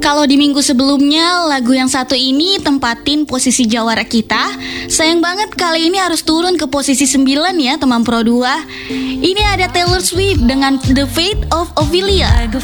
Kalau di minggu sebelumnya lagu yang satu ini tempatin posisi jawara kita, sayang banget kali ini harus turun ke posisi 9 ya teman Pro 2. Ini ada Taylor Swift dengan The Fate of Ophelia. Like a